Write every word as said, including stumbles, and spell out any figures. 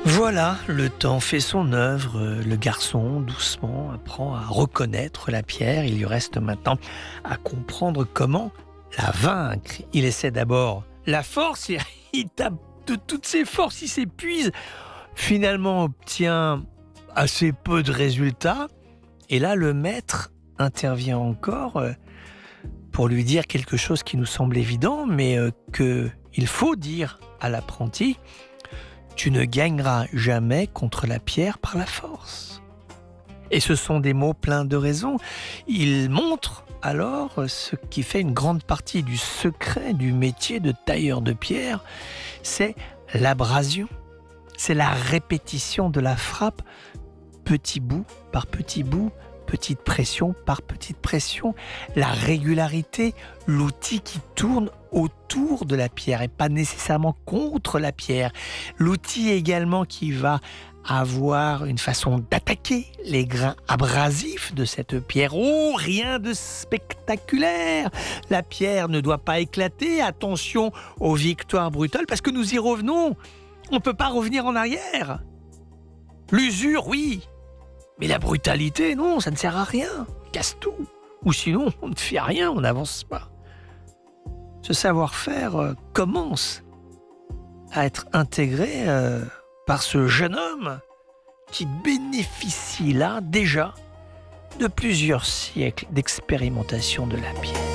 Voilà, le temps fait son œuvre. Le garçon, doucement, apprend à reconnaître la pierre. Il lui reste maintenant à comprendre comment la vaincre. Il essaie d'abord la force, il il tape de toutes ses forces, il s'épuise. Finalement, obtient assez peu de résultats. Et là, le maître intervient encore euh, pour lui dire quelque chose qui nous semble évident, mais euh, qu'il faut dire à l'apprenti. Tu ne gagneras jamais contre la pierre par la force. Et ce sont des mots pleins de raison. Il montre alors ce qui fait une grande partie du secret du métier de tailleur de pierre, c'est l'abrasion, c'est la répétition de la frappe, petit bout par petit bout, petite pression par petite pression, la régularité, l'outil qui tourne autour de la pierre et pas nécessairement contre la pierre. L'outil également qui va avoir une façon d'attaquer les grains abrasifs de cette pierre. Oh, rien de spectaculaire! La pierre ne doit pas éclater. Attention aux victoires brutales parce que nous y revenons. On ne peut pas revenir en arrière. L'usure, oui. Mais la brutalité, non, ça ne sert à rien. Casse tout. Ou sinon, on ne fait rien, on n'avance pas. Ce savoir-faire euh, commence à être intégré euh, par ce jeune homme qui bénéficie là déjà de plusieurs siècles d'expérimentation de la pierre.